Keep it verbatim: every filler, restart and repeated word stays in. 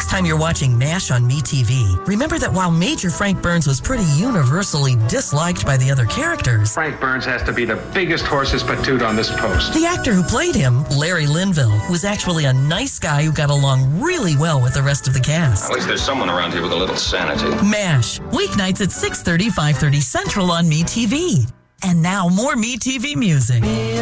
next time you're watching MASH on MeTV, remember that while Major Frank Burns was pretty universally disliked by the other characters, Frank Burns has to be the biggest horse's patoot on this post. the actor who played him, Larry Linville, was actually a nice guy who got along really well with the rest of the cast. At least there's someone around here with a little sanity. MASH, weeknights at six thirty, five thirty Central on MeTV. And now more MeTV music.